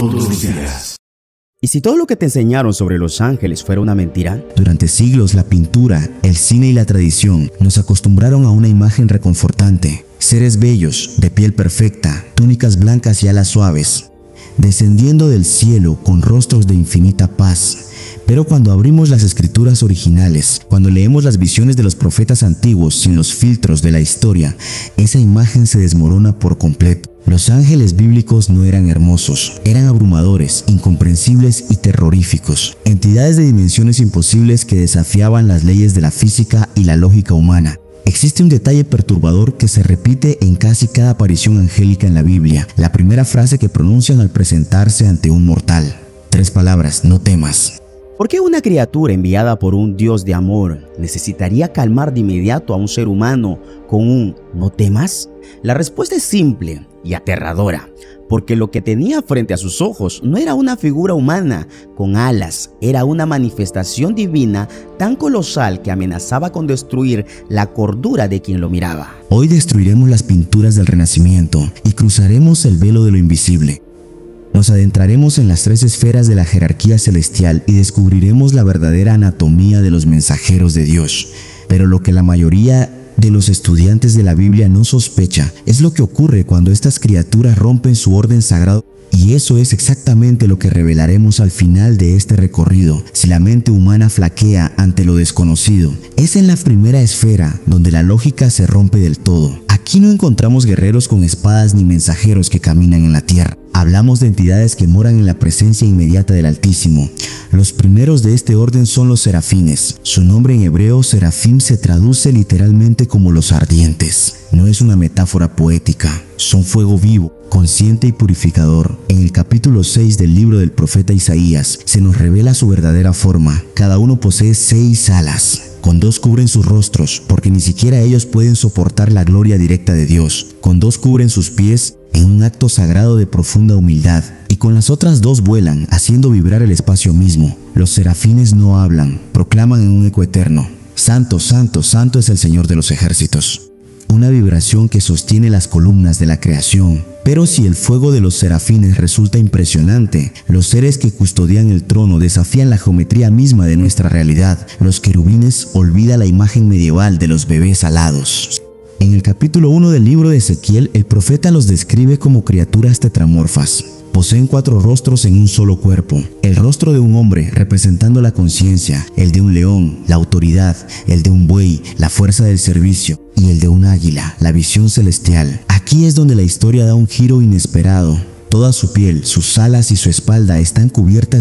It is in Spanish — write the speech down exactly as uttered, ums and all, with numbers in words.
todos los días. ¿Y si todo lo que te enseñaron sobre los ángeles fuera una mentira? Durante siglos la pintura, el cine y la tradición nos acostumbraron a una imagen reconfortante. Seres bellos, de piel perfecta, túnicas blancas y alas suaves, descendiendo del cielo con rostros de infinita paz. Pero cuando abrimos las escrituras originales, cuando leemos las visiones de los profetas antiguos sin los filtros de la historia, esa imagen se desmorona por completo. Los ángeles bíblicos no eran hermosos, eran abrumadores, incomprensibles y terroríficos. Entidades de dimensiones imposibles que desafiaban las leyes de la física y la lógica humana. Existe un detalle perturbador que se repite en casi cada aparición angélica en la Biblia, la primera frase que pronuncian al presentarse ante un mortal. Tres palabras: no temas. ¿Por qué una criatura enviada por un Dios de amor necesitaría calmar de inmediato a un ser humano con un "no temas"? La respuesta es simple y aterradora, porque lo que tenía frente a sus ojos no era una figura humana con alas, era una manifestación divina tan colosal que amenazaba con destruir la cordura de quien lo miraba. Hoy destruiremos las pinturas del Renacimiento y cruzaremos el velo de lo invisible. Nos adentraremos en las tres esferas de la jerarquía celestial y descubriremos la verdadera anatomía de los mensajeros de Dios. Pero lo que la mayoría de los estudiantes de la Biblia no sospecha es lo que ocurre cuando estas criaturas rompen su orden sagrado. Y eso es exactamente lo que revelaremos al final de este recorrido. Si la mente humana flaquea ante lo desconocido, es en la primera esfera donde la lógica se rompe del todo. Aquí no encontramos guerreros con espadas ni mensajeros que caminan en la tierra. Hablamos de entidades que moran en la presencia inmediata del Altísimo. Los primeros de este orden son los serafines. Su nombre en hebreo, serafim, se traduce literalmente como los ardientes. No es una metáfora poética, son fuego vivo, consciente y purificador. En el capítulo seis del libro del profeta Isaías se nos revela su verdadera forma. Cada uno posee seis alas. Con dos cubren sus rostros, porque ni siquiera ellos pueden soportar la gloria directa de Dios. Con dos cubren sus pies, en un acto sagrado de profunda humildad. Y con las otras dos vuelan, haciendo vibrar el espacio mismo. Los serafines no hablan, proclaman en un eco eterno: Santo, Santo, Santo es el Señor de los ejércitos. Una vibración que sostiene las columnas de la creación. Pero si el fuego de los serafines resulta impresionante, los seres que custodian el trono desafían la geometría misma de nuestra realidad. Los querubines olvidan la imagen medieval de los bebés alados. En el capítulo uno del libro de Ezequiel, el profeta los describe como criaturas tetramorfas. Poseen cuatro rostros en un solo cuerpo. El rostro de un hombre representando la conciencia, el de un león, la autoridad, el de un buey, la fuerza del servicio, y el de un águila, la visión celestial. Aquí es donde la historia da un giro inesperado. Toda su piel, sus alas y su espalda están cubiertas